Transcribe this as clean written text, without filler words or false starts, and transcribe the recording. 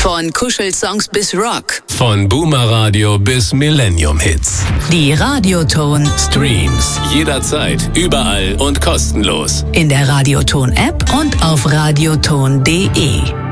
Von Kuschelsongs bis Rock. Von Boomer-Radio bis Millennium-Hits. Die Radioton Streams jederzeit, überall und kostenlos. in der Radioton-App und auf radioton.de.